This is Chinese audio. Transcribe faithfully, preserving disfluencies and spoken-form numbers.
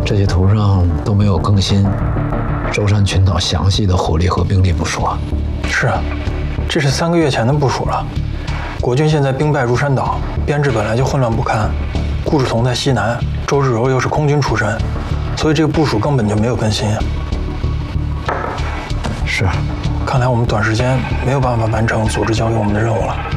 这些图上都没有更新舟山群岛详细的火力和兵力部署啊。 是啊，这是三个月前的部署了。国军现在兵败如山倒，编制本来就混乱不堪。顾祝同在西南，周日柔又是空军出身，所以这个部署根本就没有更新。 是， 看来我们短时间没有办法完成组织交给我们的任务了。